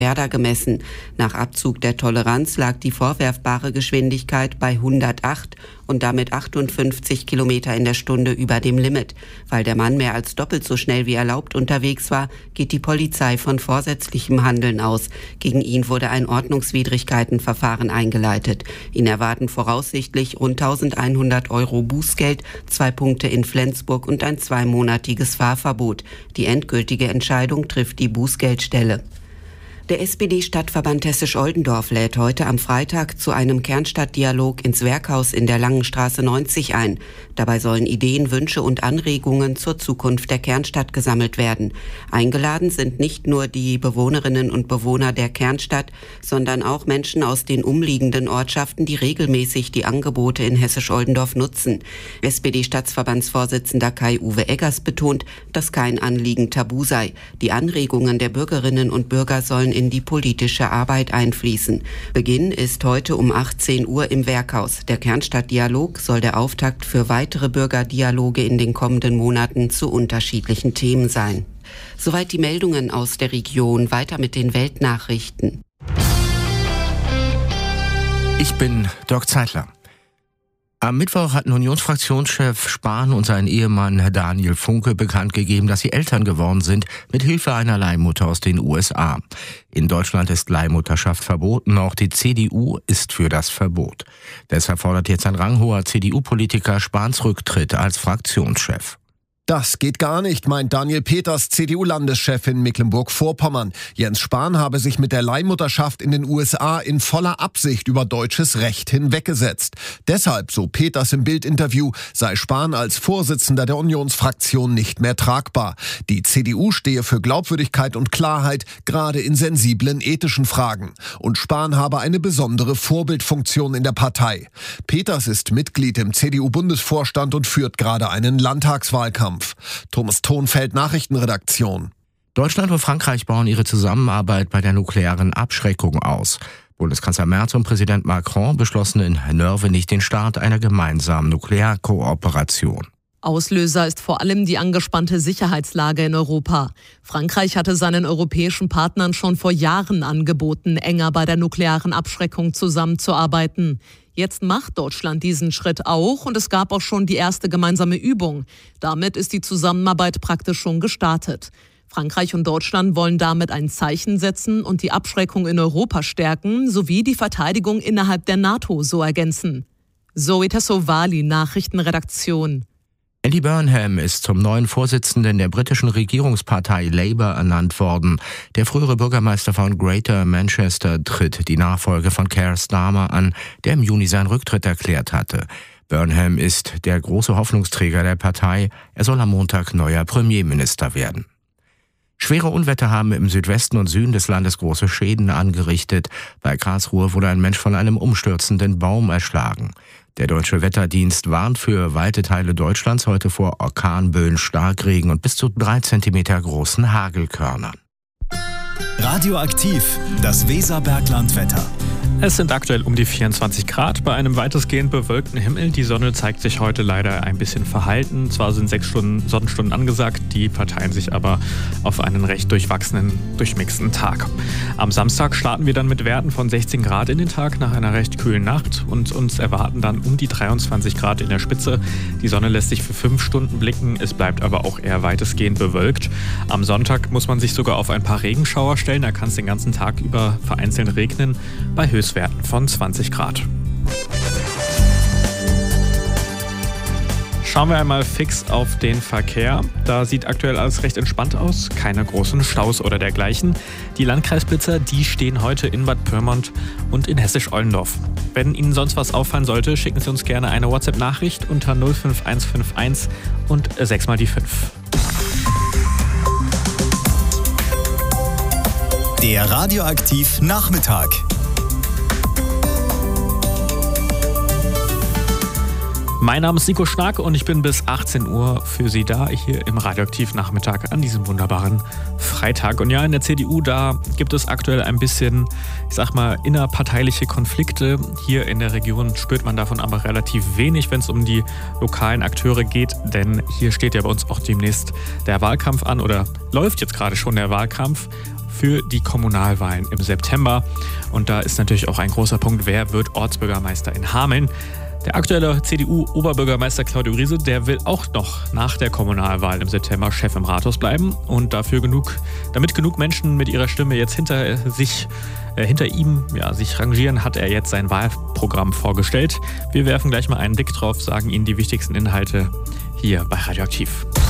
Werder gemessen. Nach Abzug der Toleranz lag die vorwerfbare Geschwindigkeit bei 108 und damit 58 Kilometer in der Stunde über dem Limit. Weil der Mann mehr als doppelt so schnell wie erlaubt unterwegs war, geht die Polizei von vorsätzlichem Handeln aus. Gegen ihn wurde ein Ordnungswidrigkeitenverfahren eingeleitet. Ihn erwarten voraussichtlich rund 1.100 Euro Bußgeld, 2 Punkte in Flensburg und ein 2-monatiges Fahrverbot. Die endgültige Entscheidung trifft die Bußgeldstelle. Der SPD-Stadtverband Hessisch-Oldendorf lädt heute am Freitag zu einem Kernstadtdialog ins Werkhaus in der Langenstraße 90 ein. Dabei sollen Ideen, Wünsche und Anregungen zur Zukunft der Kernstadt gesammelt werden. Eingeladen sind nicht nur die Bewohnerinnen und Bewohner der Kernstadt, sondern auch Menschen aus den umliegenden Ortschaften, die regelmäßig die Angebote in Hessisch-Oldendorf nutzen. SPD-Stadtverbandsvorsitzender Kai-Uwe Eggers betont, dass kein Anliegen tabu sei. Die Anregungen der Bürgerinnen und Bürger sollen in die politische Arbeit einfließen. Beginn ist heute um 18 Uhr im Werkhaus. Der Kernstadtdialog soll der Auftakt für weitere Bürgerdialoge in den kommenden Monaten zu unterschiedlichen Themen sein. Soweit die Meldungen aus der Region. Weiter mit den Weltnachrichten. Ich bin Dirk Zeitler. Am Mittwoch hatten Unionsfraktionschef Spahn und sein Ehemann Daniel Funke bekannt gegeben, dass sie Eltern geworden sind, mit Hilfe einer Leihmutter aus den USA. In Deutschland ist Leihmutterschaft verboten, auch die CDU ist für das Verbot. Deshalb fordert jetzt ein ranghoher CDU-Politiker Spahns Rücktritt als Fraktionschef. Das geht gar nicht, meint Daniel Peters, CDU-Landeschef in Mecklenburg-Vorpommern. Jens Spahn habe sich mit der Leihmutterschaft in den USA in voller Absicht über deutsches Recht hinweggesetzt. Deshalb, so Peters im Bild-Interview, sei Spahn als Vorsitzender der Unionsfraktion nicht mehr tragbar. Die CDU stehe für Glaubwürdigkeit und Klarheit, gerade in sensiblen ethischen Fragen. Und Spahn habe eine besondere Vorbildfunktion in der Partei. Peters ist Mitglied im CDU-Bundesvorstand und führt gerade einen Landtagswahlkampf. Thomas Thonfeld, Nachrichtenredaktion. Deutschland und Frankreich bauen ihre Zusammenarbeit bei der nuklearen Abschreckung aus. Bundeskanzler Merz und Präsident Macron beschlossen in Nörvenich den Start einer gemeinsamen Nuklearkooperation. Auslöser ist vor allem die angespannte Sicherheitslage in Europa. Frankreich hatte seinen europäischen Partnern schon vor Jahren angeboten, enger bei der nuklearen Abschreckung zusammenzuarbeiten. Jetzt macht Deutschland diesen Schritt auch und es gab auch schon die erste gemeinsame Übung. Damit ist die Zusammenarbeit praktisch schon gestartet. Frankreich und Deutschland wollen damit ein Zeichen setzen und die Abschreckung in Europa stärken, sowie die Verteidigung innerhalb der NATO so ergänzen. Zoe Tassovali, Nachrichtenredaktion. Andy Burnham ist zum neuen Vorsitzenden der britischen Regierungspartei Labour ernannt worden. Der frühere Bürgermeister von Greater Manchester tritt die Nachfolge von Keir Starmer an, der im Juni seinen Rücktritt erklärt hatte. Burnham ist der große Hoffnungsträger der Partei. Er soll am Montag neuer Premierminister werden. Schwere Unwetter haben im Südwesten und Süden des Landes große Schäden angerichtet. Bei Karlsruhe wurde ein Mensch von einem umstürzenden Baum erschlagen. Der Deutsche Wetterdienst warnt für weite Teile Deutschlands heute vor Orkanböen, Starkregen und bis zu 3 Zentimeter großen Hagelkörnern. Radioaktiv, das Weserberglandwetter. Es sind aktuell um die 24 Grad bei einem weitestgehend bewölkten Himmel. Die Sonne zeigt sich heute leider ein bisschen verhalten. Zwar sind 6 Sonnenstunden angesagt, die verteilen sich aber auf einen recht durchwachsenen, durchmixten Tag. Am Samstag starten wir dann mit Werten von 16 Grad in den Tag nach einer recht kühlen Nacht und uns erwarten dann um die 23 Grad in der Spitze. Die Sonne lässt sich für 5 Stunden blicken, es bleibt aber auch eher weitestgehend bewölkt. Am Sonntag muss man sich sogar auf ein paar Regenschauer stellen, da kann es den ganzen Tag über vereinzelt regnen, bei Höchstwerten von 20 Grad. Schauen wir einmal fix auf den Verkehr. Da sieht aktuell alles recht entspannt aus, keine großen Staus oder dergleichen. Die Landkreisblitzer, die stehen heute in Bad Pyrmont und in Hessisch-Oldendorf. Wenn Ihnen sonst was auffallen sollte, schicken Sie uns gerne eine WhatsApp-Nachricht unter 05151 und 6 mal die 5. Der Radioaktiv Nachmittag. Mein Name ist Nico Schnack und ich bin bis 18 Uhr für Sie da, hier im Radioaktiv-Nachmittag an diesem wunderbaren Freitag. Und ja, in der CDU, da gibt es aktuell ein bisschen, ich sag mal, innerparteiliche Konflikte. Hier in der Region spürt man davon aber relativ wenig, wenn es um die lokalen Akteure geht, denn hier steht ja bei uns auch demnächst der Wahlkampf an oder läuft jetzt gerade schon der Wahlkampf für die Kommunalwahlen im September. Und da ist natürlich auch ein großer Punkt, wer wird Ortsbürgermeister in Hameln? Der aktuelle CDU-Oberbürgermeister Claudio Riese, der will auch noch nach der Kommunalwahl im September Chef im Rathaus bleiben. Und damit genug Menschen mit ihrer Stimme jetzt hinter ihm sich rangieren, hat er jetzt sein Wahlprogramm vorgestellt. Wir werfen gleich mal einen Blick drauf, sagen Ihnen die wichtigsten Inhalte hier bei Radioaktiv.